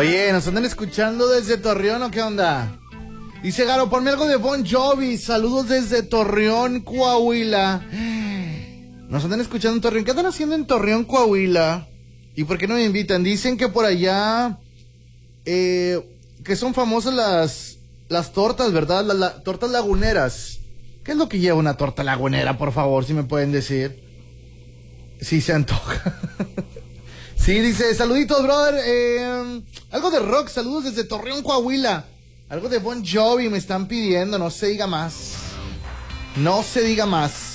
Oye, ¿nos andan escuchando desde Torreón o qué onda? Dice Garo, ponme algo de Bon Jovi. Saludos desde Torreón, Coahuila. Nos andan escuchando en Torreón. ¿Qué andan haciendo en Torreón, Coahuila? ¿Y por qué no me invitan? Dicen que por allá que son famosas las tortas, ¿verdad? Las tortas laguneras. ¿Qué es lo que lleva una torta lagunera, por favor, si me pueden decir? Sí, se antoja. Sí, dice, saluditos, brother. Algo de rock, saludos desde Torreón, Coahuila. Algo de Bon Jovi me están pidiendo, no se diga más. No se diga más.